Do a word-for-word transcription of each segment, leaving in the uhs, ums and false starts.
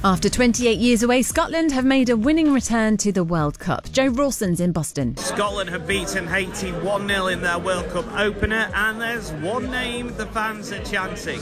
After twenty-eight years away, Scotland have made a winning return to the World Cup. Joe Rawson's in Boston. Scotland have beaten Haiti one nil in their World Cup opener, and there's one name the fans are chanting.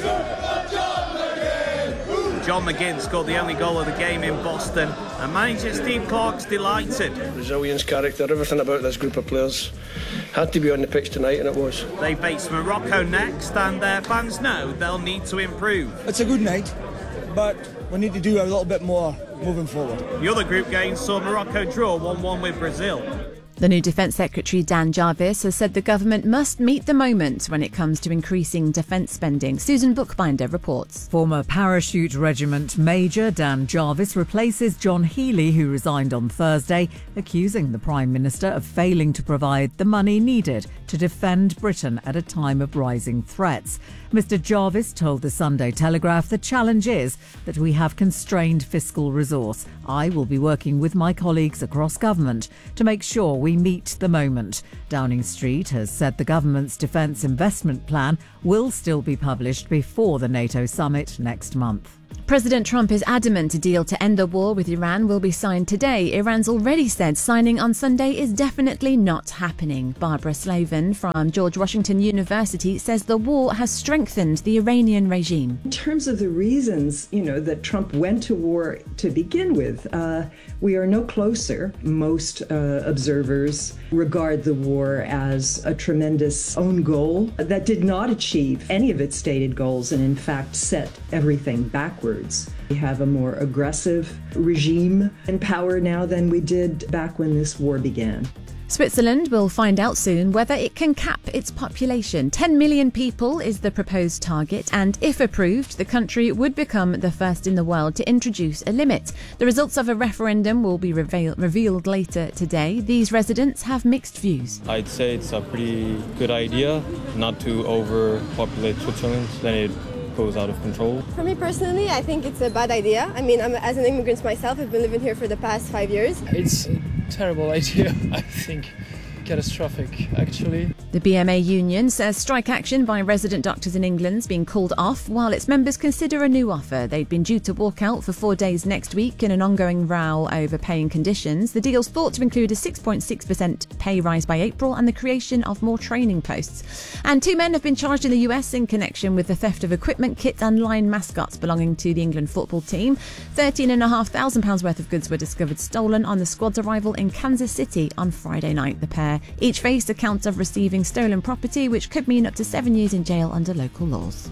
John McGinn scored the only goal of the game in Boston, and manager Steve Clarke's delighted. Resilience, character, everything about this group of players had to be on the pitch tonight, and it was. They face Morocco next, and their fans know they'll need to improve. It's a good night, but we need to do a little bit more moving forward. The other group game saw Morocco draw one one with Brazil. The new Defence Secretary Dan Jarvis has said the government must meet the moment when it comes to increasing defence spending. Susan Bookbinder reports. Former Parachute Regiment Major Dan Jarvis replaces John Healey, who resigned on Thursday, accusing the Prime Minister of failing to provide the money needed to defend Britain at a time of rising threats. Mister Jarvis told the Sunday Telegraph the challenge is that we have constrained fiscal resource. I will be working with my colleagues across government to make sure we meet the moment. Downing Street has said the government's defence investment plan will still be published before the NATO summit next month. President Trump is adamant a deal to end the war with Iran will be signed today. Iran's already said signing on Sunday is definitely not happening. Barbara Slavin from George Washington University says the war has strengthened the Iranian regime. In terms of the reasons, you know, that Trump went to war to begin with, uh, we are no closer. Most uh, observers regard the war as a tremendous own goal that did not achieve any of its stated goals and in fact set everything backwards. We have a more aggressive regime in power now than we did back when this war began. Switzerland will find out soon whether it can cap its population. ten million people is the proposed target, and if approved, the country would become the first in the world to introduce a limit. The results of a referendum will be reveal- revealed later today. These residents have mixed views. I'd say it's a pretty good idea not to overpopulate Switzerland, then it goes out of control. For me personally, I think it's a bad idea. I mean, I'm, as an immigrant myself, I've been living here for the past five years. It's a terrible idea, I think. Catastrophic, actually. The B M A union says strike action by resident doctors in England's being called off while its members consider a new offer. They'd been due to walk out for four days next week in an ongoing row over pay and conditions. The deal's thought to include a six point six percent pay rise by April and the creation of more training posts. And two men have been charged in the U S in connection with the theft of equipment kits and line mascots belonging to the England football team. thirteen thousand five hundred pounds worth of goods were discovered stolen on the squad's arrival in Kansas City on Friday night. The pair each faced a count of receiving stolen property, which could mean up to seven years in jail under local laws.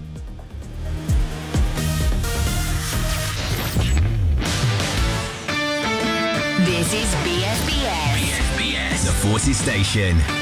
This is B S B S. B S B S, the Forces Station.